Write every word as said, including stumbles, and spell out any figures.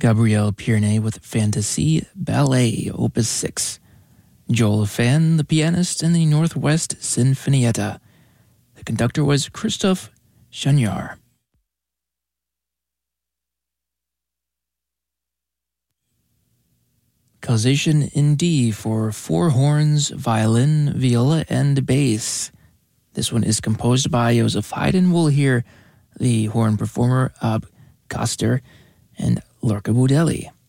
Gabriel Pierné with Fantasy Ballet, Opus six. Joel Fan, the pianist, in the Northwest Sinfonietta. The conductor was Christophe Chagnard. Causation in D for four horns, violin, viola, and bass. This one is composed by Joseph Haydn. We'll hear the horn performer Ab Koster and Lorca Budelli.